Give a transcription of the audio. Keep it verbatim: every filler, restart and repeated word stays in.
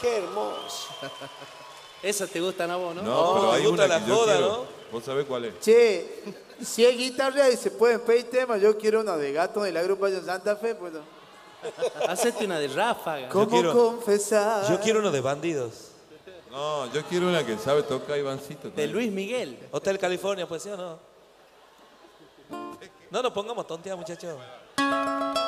Qué hermoso. Esas te gustan a vos, ¿no? No, No, pero me hay gusta una la que yo joda, quiero. ¿no? ¿Vos sabés cuál es? Che, si hay guitarra y se pueden pedir temas, yo quiero una de Gato de la agrupación Santa Fe, pues. Hacete una de ráfaga. ¿Cómo quiero- confesar? Yo quiero uno de bandidos. No, yo quiero una que sabe tocar Ivancito. De Luis Miguel. Hotel California, pues sí o no. No nos pongamos tontear, muchachos.